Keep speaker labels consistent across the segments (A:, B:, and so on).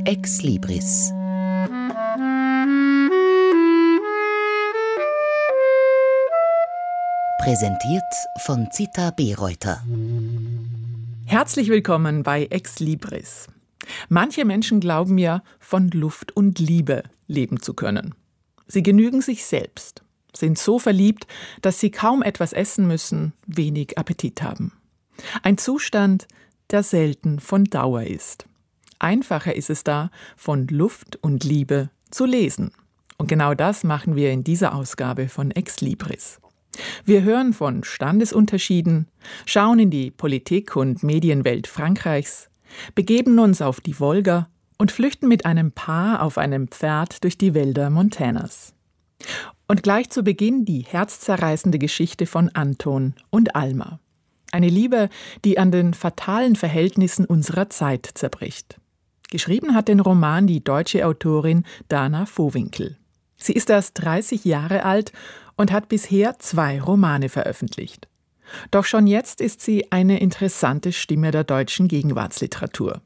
A: Ex Libris. Präsentiert von Zita Bereuter.
B: Herzlich willkommen bei Ex Libris. Manche Menschen glauben ja, von Luft und Liebe leben zu können. Sie genügen sich selbst, sind so verliebt, dass sie kaum etwas essen müssen, wenig Appetit haben. Ein Zustand, der selten von Dauer ist. Einfacher ist es da, von Luft und Liebe zu lesen. Und genau das machen wir in dieser Ausgabe von Ex Libris. Wir hören von Standesunterschieden, schauen in die Politik- und Medienwelt Frankreichs, begeben uns auf die Wolga und flüchten mit einem Paar auf einem Pferd durch die Wälder Montanas. Und gleich zu Beginn die herzzerreißende Geschichte von Anton und Alma. Eine Liebe, die an den fatalen Verhältnissen unserer Zeit zerbricht. Geschrieben hat den Roman die deutsche Autorin Dana Vohwinkel. Sie ist erst 30 Jahre alt und hat bisher 2 Romane veröffentlicht. Doch schon jetzt ist sie eine interessante Stimme der deutschen Gegenwartsliteratur.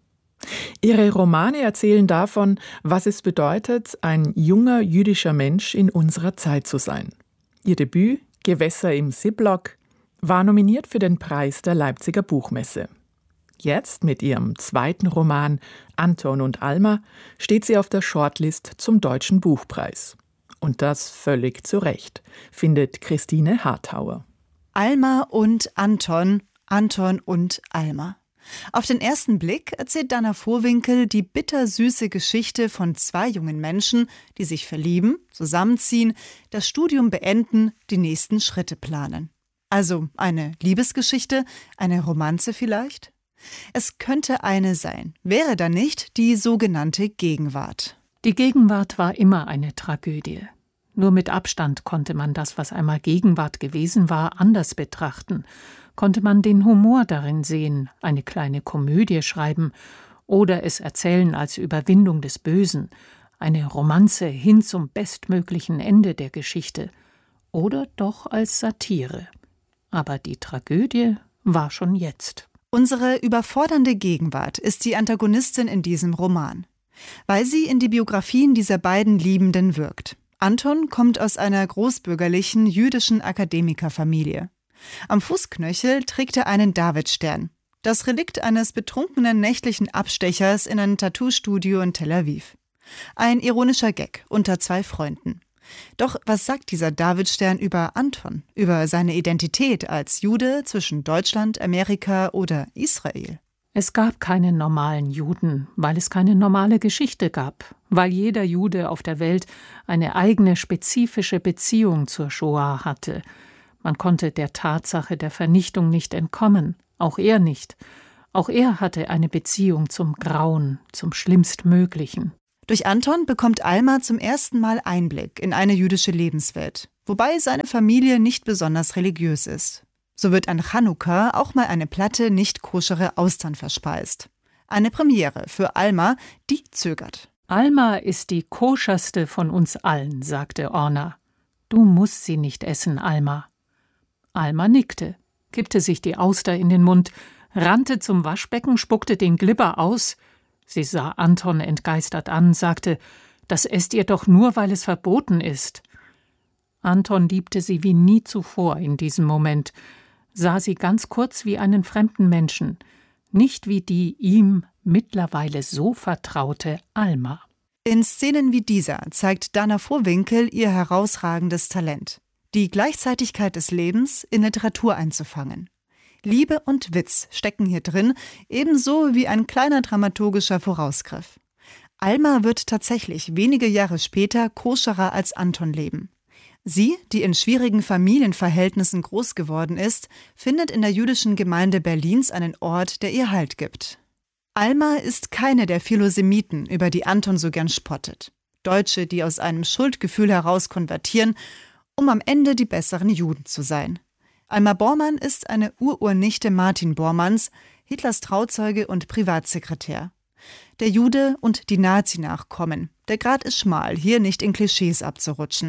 B: Ihre Romane erzählen davon, was es bedeutet, ein junger jüdischer Mensch in unserer Zeit zu sein. Ihr Debüt, Gewässer im Ziplock, war nominiert für den Preis der Leipziger Buchmesse. Jetzt, mit ihrem 2. Roman Anton und Alma, steht sie auf der Shortlist zum Deutschen Buchpreis. Und das völlig zu Recht, findet Christine Harthauer.
C: Alma und Anton, Anton und Alma. Auf den ersten Blick erzählt Dana Vohwinkel die bittersüße Geschichte von 2 jungen Menschen, die sich verlieben, zusammenziehen, das Studium beenden, die nächsten Schritte planen. Also eine Liebesgeschichte, eine Romanze vielleicht? Es könnte eine sein, wäre da nicht die sogenannte Gegenwart.
D: Die Gegenwart war immer eine Tragödie. Nur mit Abstand konnte man das, was einmal Gegenwart gewesen war, anders betrachten. Konnte man den Humor darin sehen, eine kleine Komödie schreiben oder es erzählen als Überwindung des Bösen, eine Romanze hin zum bestmöglichen Ende der Geschichte oder doch als Satire. Aber die Tragödie war schon jetzt.
C: Unsere überfordernde Gegenwart ist die Antagonistin in diesem Roman, weil sie in die Biografien dieser beiden Liebenden wirkt. Anton kommt aus einer großbürgerlichen jüdischen Akademikerfamilie. Am Fußknöchel trägt er einen Davidstern, das Relikt eines betrunkenen nächtlichen Abstechers in ein Tattoo-Studio in Tel Aviv. Ein ironischer Gag unter 2 Freunden. Doch was sagt dieser Davidstern über Anton, über seine Identität als Jude zwischen Deutschland, Amerika oder Israel?
D: Es gab keine normalen Juden, weil es keine normale Geschichte gab, weil jeder Jude auf der Welt eine eigene spezifische Beziehung zur Shoah hatte. Man konnte der Tatsache der Vernichtung nicht entkommen, auch er nicht. Auch er hatte eine Beziehung zum Grauen, zum Schlimmstmöglichen.
C: Durch Anton bekommt Alma zum ersten Mal Einblick in eine jüdische Lebenswelt, wobei seine Familie nicht besonders religiös ist. So wird an Chanukka auch mal eine Platte nicht koschere Austern verspeist. Eine Premiere für Alma, die zögert.
D: Alma ist die koscherste von uns allen, sagte Orna. Du musst sie nicht essen, Alma. Alma nickte, kippte sich die Auster in den Mund, rannte zum Waschbecken, spuckte den Glibber aus. Sie sah Anton entgeistert an, sagte, das esst ihr doch nur, weil es verboten ist. Anton liebte sie wie nie zuvor in diesem Moment, sah sie ganz kurz wie einen fremden Menschen, nicht wie die ihm mittlerweile so vertraute Alma.
C: In Szenen wie dieser zeigt Dana Vohwinkel ihr herausragendes Talent, die Gleichzeitigkeit des Lebens in Literatur einzufangen. Liebe und Witz stecken hier drin, ebenso wie ein kleiner dramaturgischer Vorausgriff. Alma wird tatsächlich wenige Jahre später koscherer als Anton leben. Sie, die in schwierigen Familienverhältnissen groß geworden ist, findet in der jüdischen Gemeinde Berlins einen Ort, der ihr Halt gibt. Alma ist keine der Philosemiten, über die Anton so gern spottet. Deutsche, die aus einem Schuldgefühl heraus konvertieren, um am Ende die besseren Juden zu sein. Alma Bormann ist eine Ururnichte Martin Bormanns, Hitlers Trauzeuge und Privatsekretär. Der Jude und die Nazi-Nachkommen. Der Grat ist schmal, hier nicht in Klischees abzurutschen.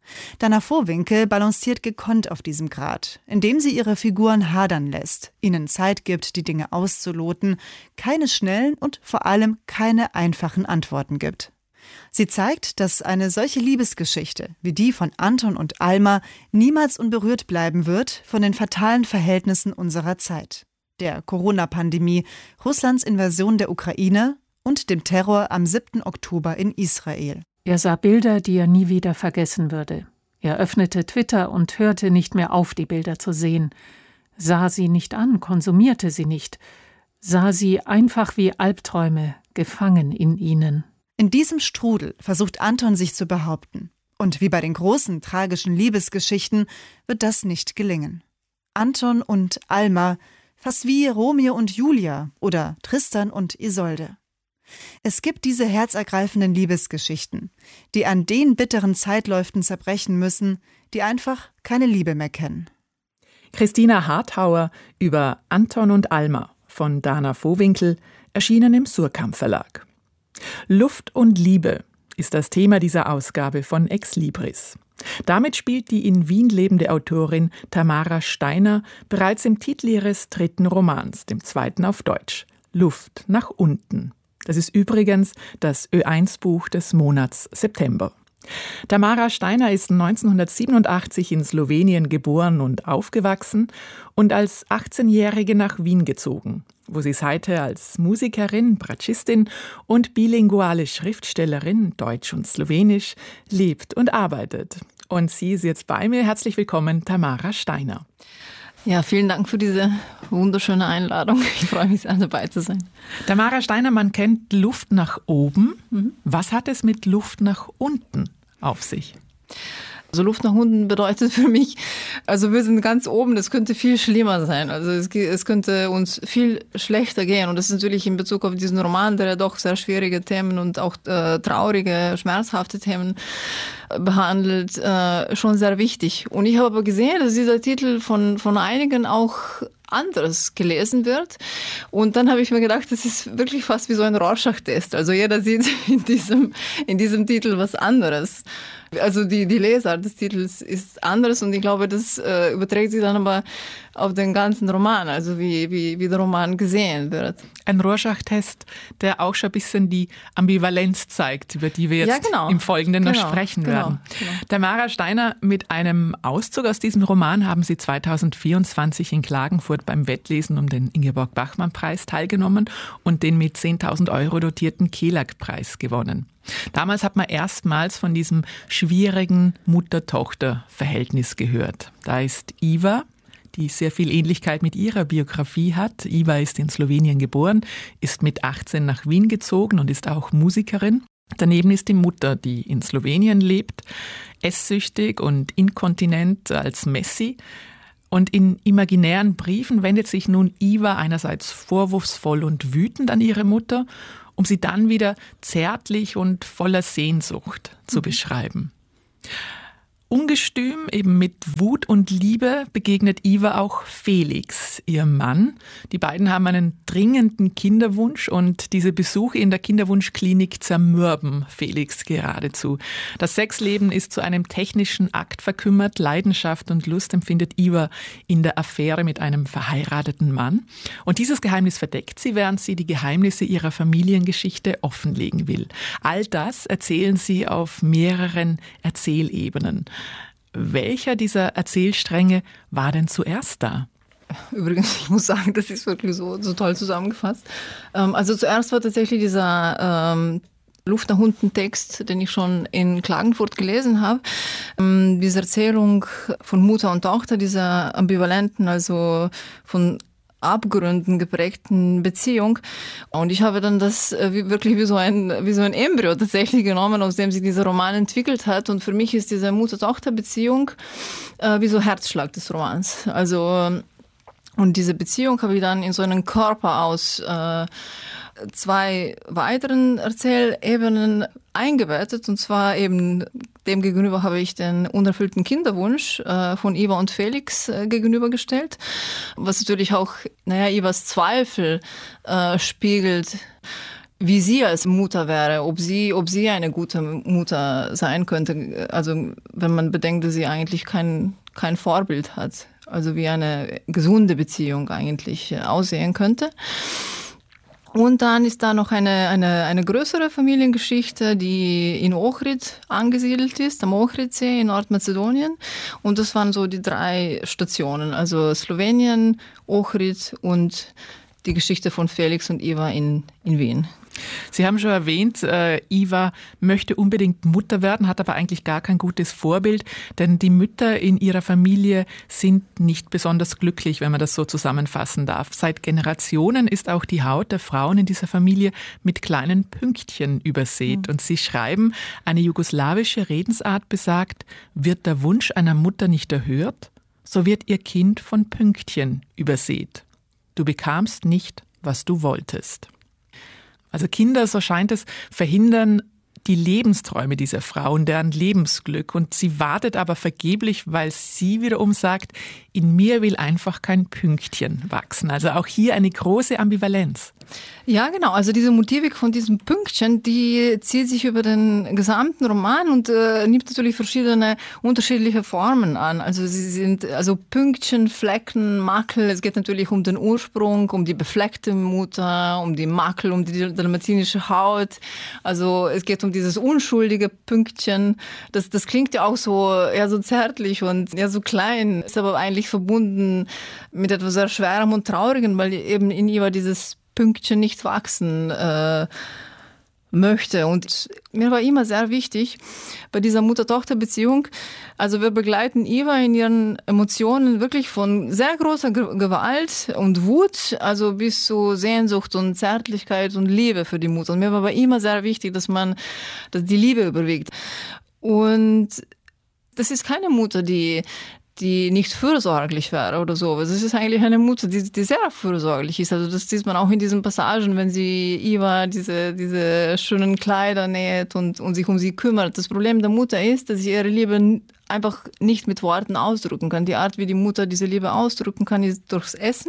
C: Dana Vohwinkel balanciert gekonnt auf diesem Grat, indem sie ihre Figuren hadern lässt, ihnen Zeit gibt, die Dinge auszuloten, keine schnellen und vor allem keine einfachen Antworten gibt. Sie zeigt, dass eine solche Liebesgeschichte wie die von Anton und Alma niemals unberührt bleiben wird von den fatalen Verhältnissen unserer Zeit. Der Corona-Pandemie, Russlands Invasion der Ukraine und dem Terror am 7. Oktober in Israel.
D: Er sah Bilder, die er nie wieder vergessen würde. Er öffnete Twitter und hörte nicht mehr auf, die Bilder zu sehen. Sah sie nicht an, konsumierte sie nicht. Sah sie einfach wie Albträume, gefangen in ihnen.
C: In diesem Strudel versucht Anton sich zu behaupten. Und wie bei den großen, tragischen Liebesgeschichten wird das nicht gelingen. Anton und Alma, fast wie Romeo und Julia oder Tristan und Isolde. Es gibt diese herzergreifenden Liebesgeschichten, die an den bitteren Zeitläuften zerbrechen müssen, die einfach keine Liebe mehr kennen.
B: Christina Harthauer über Anton und Alma von Dana Vohwinkel, erschienen im Surkamp Verlag. Luft und Liebe ist das Thema dieser Ausgabe von Ex Libris. Damit spielt die in Wien lebende Autorin Tamara Steiner bereits im Titel ihres 3. Romans, dem 2. auf Deutsch, Luft nach unten. Das ist übrigens das Ö1-Buch des Monats September. Tamara Steiner ist 1987 in Slowenien geboren und aufgewachsen und als 18-Jährige nach Wien gezogen, wo sie seither als Musikerin, Bratschistin und bilinguale Schriftstellerin, Deutsch und Slowenisch, lebt und arbeitet. Und sie ist jetzt bei mir. Herzlich willkommen, Tamara Steiner.
E: Ja, vielen Dank für diese wunderschöne Einladung. Ich freue mich sehr, dabei zu sein.
B: Tamara Steiner, man kennt Luft nach oben. Was hat es mit Luft nach unten auf sich?
E: Also Luft nach unten bedeutet für mich, also wir sind ganz oben, das könnte viel schlimmer sein. Also es könnte uns viel schlechter gehen. Und das ist natürlich in Bezug auf diesen Roman, der ja doch sehr schwierige Themen und auch traurige, schmerzhafte Themen behandelt, schon sehr wichtig. Und ich habe aber gesehen, dass dieser Titel von einigen auch anders gelesen wird. Und dann habe ich mir gedacht, das ist wirklich fast wie so ein Rorschach-Test. Also jeder sieht in diesem Titel was anderes. Also die Lesart des Titels ist anders und ich glaube, das überträgt sich dann aber auf den ganzen Roman, also wie der Roman gesehen wird.
B: Ein Rorschach-Test, der auch schon ein bisschen die Ambivalenz zeigt, über die wir jetzt im Folgenden noch sprechen werden. Genau. Tamara Steiner, mit einem Auszug aus diesem Roman haben Sie 2024 in Klagenfurt beim Wettlesen um den Ingeborg-Bachmann-Preis teilgenommen und den mit 10.000 € dotierten Kelag-Preis gewonnen. Damals hat man erstmals von diesem schwierigen Mutter-Tochter-Verhältnis gehört. Da ist Iva, die sehr viel Ähnlichkeit mit ihrer Biografie hat. Iva ist in Slowenien geboren, ist mit 18 nach Wien gezogen und ist auch Musikerin. Daneben ist die Mutter, die in Slowenien lebt, esssüchtig und inkontinent als Messi. Und in imaginären Briefen wendet sich nun Iva einerseits vorwurfsvoll und wütend an ihre Mutter, um sie dann wieder zärtlich und voller Sehnsucht zu beschreiben. Ungestüm, eben mit Wut und Liebe, begegnet Iva auch Felix, ihrem Mann. Die beiden haben einen dringenden Kinderwunsch und diese Besuche in der Kinderwunschklinik zermürben Felix geradezu. Das Sexleben ist zu einem technischen Akt verkümmert. Leidenschaft und Lust empfindet Iva in der Affäre mit einem verheirateten Mann. Und dieses Geheimnis verdeckt sie, während sie die Geheimnisse ihrer Familiengeschichte offenlegen will. All das erzählen sie auf mehreren Erzählebenen. Welcher dieser Erzählstränge war denn zuerst da?
E: Übrigens, ich muss sagen, das ist wirklich so toll zusammengefasst. Also zuerst war tatsächlich dieser Luft nach unten Text, den ich schon in Klagenfurt gelesen habe. Diese Erzählung von Mutter und Tochter, dieser ambivalenten, also von Abgründen geprägten Beziehung. Und ich habe dann das wirklich wie so ein Embryo tatsächlich genommen, aus dem sich dieser Roman entwickelt hat. Und für mich ist diese Mutter-Tochter-Beziehung wie so Herzschlag des Romans. Also, und diese Beziehung habe ich dann in so einen Körper aus 2 weiteren Erzählebenen eingebettet. Und zwar eben dem gegenüber habe ich den unerfüllten Kinderwunsch von Iva und Felix gegenübergestellt, was natürlich auch, Ivas Zweifel spiegelt. wie sie als Mutter wäre, ob sie eine gute Mutter sein könnte. Also wenn man bedenkt, dass sie eigentlich kein Vorbild hat. Also wie eine gesunde Beziehung eigentlich aussehen könnte. Und dann ist da noch eine größere Familiengeschichte, die in Ohrid angesiedelt ist, am Ohridsee in Nordmazedonien. Und das waren so die 3 Stationen, also Slowenien, Ohrid und die Geschichte von Felix und Iva in Wien.
B: Sie haben schon erwähnt, Iva möchte unbedingt Mutter werden, hat aber eigentlich gar kein gutes Vorbild, denn die Mütter in ihrer Familie sind nicht besonders glücklich, wenn man das so zusammenfassen darf. Seit Generationen ist auch die Haut der Frauen in dieser Familie mit kleinen Pünktchen übersät. Und sie schreiben, eine jugoslawische Redensart besagt, wird der Wunsch einer Mutter nicht erhört, so wird ihr Kind von Pünktchen übersät. Du bekamst nicht, was du wolltest. Also Kinder, so scheint es, verhindern die Lebensträume dieser Frauen, deren Lebensglück. Und sie wartet aber vergeblich, weil sie wiederum sagt, in mir will einfach kein Pünktchen wachsen. Also auch hier eine große Ambivalenz.
E: Ja, genau. Also diese Motivik von diesem Pünktchen, die zieht sich über den gesamten Roman und nimmt natürlich verschiedene unterschiedliche Formen an. Also sie sind Pünktchen, Flecken, Makel. Es geht natürlich um den Ursprung, um die befleckte Mutter, um die Makel, um die dalmatinische Haut. Also es geht um dieses unschuldige Pünktchen. Das klingt ja auch so zärtlich und so klein, ist aber eigentlich verbunden mit etwas sehr Schwerem und Traurigem, weil eben in ihr dieses Pünktchen nicht wachsen möchte. Und mir war immer sehr wichtig bei dieser Mutter-Tochter-Beziehung, also wir begleiten Iva in ihren Emotionen wirklich von sehr großer Gewalt und Wut, also bis zu Sehnsucht und Zärtlichkeit und Liebe für die Mutter. Und mir war aber immer sehr wichtig, dass die Liebe überwiegt. Und das ist keine Mutter, die nicht fürsorglich wäre oder so. Es ist eigentlich eine Mutter, die sehr fürsorglich ist. Also das sieht man auch in diesen Passagen, wenn sie Iva diese schönen Kleider näht und sich um sie kümmert. Das Problem der Mutter ist, dass sie ihre Liebe einfach nicht mit Worten ausdrücken kann. Die Art, wie die Mutter diese Liebe ausdrücken kann, ist durchs Essen.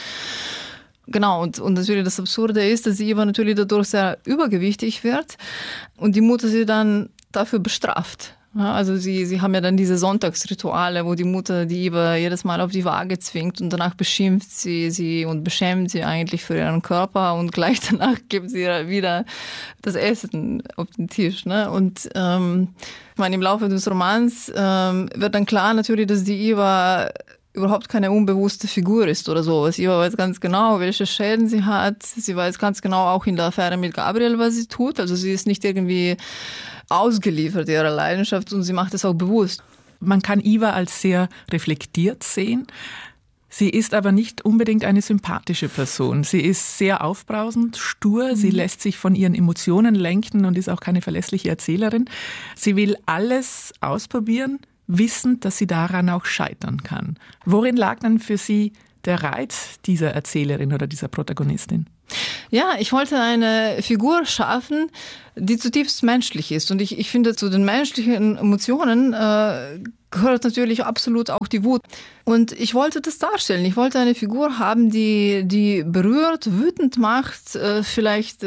E: Genau, und natürlich das Absurde ist, dass Iva natürlich dadurch sehr übergewichtig wird und die Mutter sie dann dafür bestraft. Ja, also sie haben ja dann diese Sonntagsrituale, wo die Mutter die Iva jedes Mal auf die Waage zwingt und danach beschimpft sie und beschämt sie eigentlich für ihren Körper und gleich danach gibt sie wieder das Essen auf den Tisch. Ne? Und ich meine, im Laufe des Romans wird dann klar natürlich, dass die Iva überhaupt keine unbewusste Figur ist oder sowas. Iva weiß ganz genau, welche Schäden sie hat. Sie weiß ganz genau auch in der Affäre mit Gabriel, was sie tut. Also sie ist nicht irgendwie ausgeliefert ihrer Leidenschaft und sie macht es auch bewusst.
B: Man kann Iva als sehr reflektiert sehen. Sie ist aber nicht unbedingt eine sympathische Person. Sie ist sehr aufbrausend, stur, sie lässt sich von ihren Emotionen lenken und ist auch keine verlässliche Erzählerin. Sie will alles ausprobieren, wissend, dass sie daran auch scheitern kann. Worin lag dann für Sie der Reiz dieser Erzählerin oder dieser Protagonistin?
E: Ja, ich wollte eine Figur schaffen, die zutiefst menschlich ist. Und ich finde, zu den menschlichen Emotionen gehört natürlich absolut auch die Wut. Und ich wollte das darstellen. Ich wollte eine Figur haben, die berührt, wütend macht, vielleicht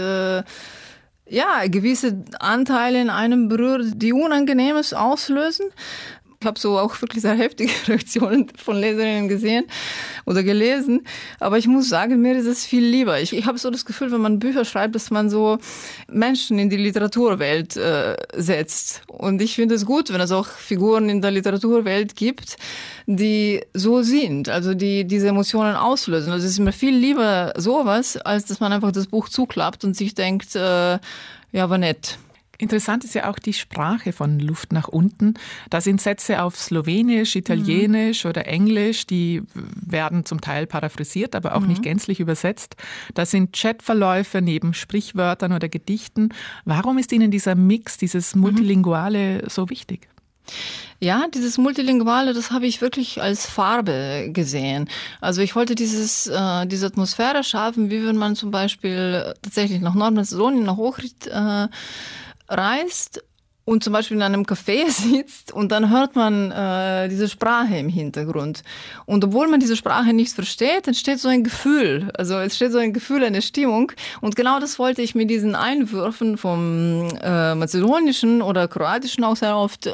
E: gewisse Anteile in einem berührt, die Unangenehmes auslösen. Ich habe so auch wirklich sehr heftige Reaktionen von Leserinnen gesehen oder gelesen. Aber ich muss sagen, mir ist es viel lieber. Ich habe so das Gefühl, wenn man Bücher schreibt, dass man so Menschen in die Literaturwelt setzt. Und ich finde es gut, wenn es auch Figuren in der Literaturwelt gibt, die so sind, also die diese Emotionen auslösen. Also es ist mir viel lieber sowas, als dass man einfach das Buch zuklappt und sich denkt, war nett.
B: Interessant ist ja auch die Sprache von Luft nach unten. Da sind Sätze auf Slowenisch, Italienisch oder Englisch, die werden zum Teil paraphrasiert, aber auch nicht gänzlich übersetzt. Da sind Chatverläufe neben Sprichwörtern oder Gedichten. Warum ist Ihnen dieser Mix, dieses Multilinguale so wichtig?
E: Ja, dieses Multilinguale, das habe ich wirklich als Farbe gesehen. Also ich wollte diese Atmosphäre schaffen, wie wenn man zum Beispiel tatsächlich nach Nordmazedonien, nach Ohrid reist und zum Beispiel in einem Café sitzt und dann hört man diese Sprache im Hintergrund. Und obwohl man diese Sprache nicht versteht, entsteht so ein Gefühl. Also es steht so ein Gefühl, eine Stimmung. Und genau das wollte ich mit diesen Einwürfen vom Mazedonischen oder Kroatischen auch sehr oft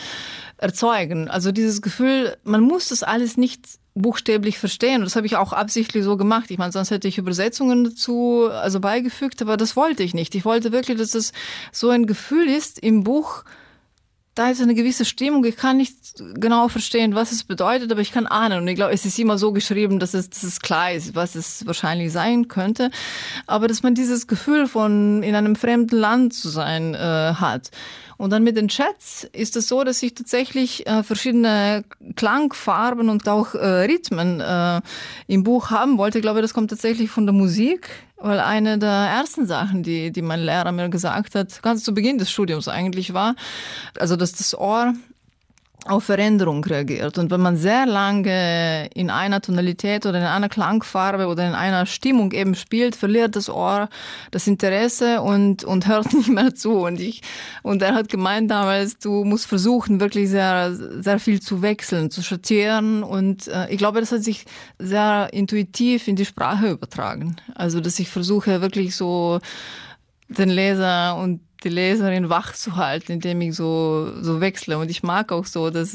E: erzeugen. Also dieses Gefühl, man muss das alles nicht buchstäblich verstehen. Und das habe ich auch absichtlich so gemacht. Ich meine, sonst hätte ich Übersetzungen dazu beigefügt, aber das wollte ich nicht. Ich wollte wirklich, dass es so ein Gefühl ist im Buch, da ist eine gewisse Stimmung. Ich kann nicht genau verstehen, was es bedeutet, aber ich kann ahnen. Und ich glaube, es ist immer so geschrieben, dass es klar ist, was es wahrscheinlich sein könnte. Aber dass man dieses Gefühl von in einem fremden Land zu sein hat. Und dann mit den Chats ist es so, dass ich tatsächlich verschiedene Klangfarben und auch Rhythmen im Buch haben wollte. Ich glaube, das kommt tatsächlich von der Musik, weil eine der ersten Sachen, die mein Lehrer mir gesagt hat, ganz zu Beginn des Studiums eigentlich war, also dass das Ohr auf Veränderung reagiert. Und wenn man sehr lange in einer Tonalität oder in einer Klangfarbe oder in einer Stimmung eben spielt, verliert das Ohr das Interesse und hört nicht mehr zu. Und er hat gemeint damals, du musst versuchen, wirklich sehr, sehr viel zu wechseln, zu schattieren. Und ich glaube, das hat sich sehr intuitiv in die Sprache übertragen. Also, dass ich versuche, wirklich so den Leser und die Leserin wach zu halten, indem ich so wechsle. Und ich mag auch so, dass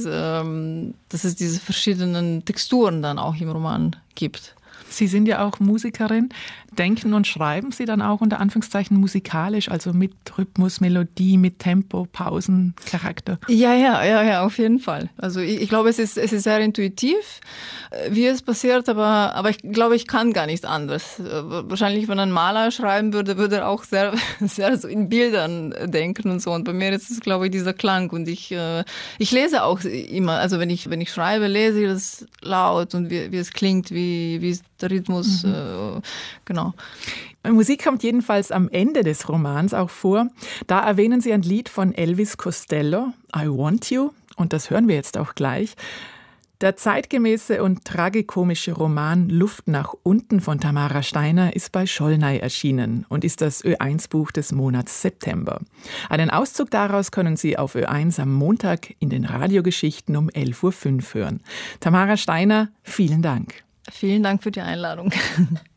E: es diese verschiedenen Texturen dann auch im Roman gibt.
B: Sie sind ja auch Musikerin. Denken und schreiben Sie dann auch unter Anführungszeichen musikalisch, also mit Rhythmus, Melodie, mit Tempo, Pausen, Charakter?
E: Ja, auf jeden Fall. Also ich glaube, es ist sehr intuitiv, wie es passiert, aber ich glaube, ich kann gar nicht anders. Wahrscheinlich, wenn ein Maler schreiben würde er auch sehr, sehr so in Bildern denken und so. Und bei mir ist es, glaube ich, dieser Klang. Und ich lese auch immer, also wenn ich schreibe, lese ich das laut und wie es klingt, wie der Rhythmus, genau.
B: Musik kommt jedenfalls am Ende des Romans auch vor. Da erwähnen Sie ein Lied von Elvis Costello, I Want You, und das hören wir jetzt auch gleich. Der zeitgemäße und tragikomische Roman Luft nach unten von Tamara Steiner ist bei Schollnay erschienen und ist das Ö1-Buch des Monats September. Einen Auszug daraus können Sie auf Ö1 am Montag in den Radiogeschichten um 11.05 Uhr hören. Tamara Steiner, vielen Dank.
E: Vielen Dank für die Einladung.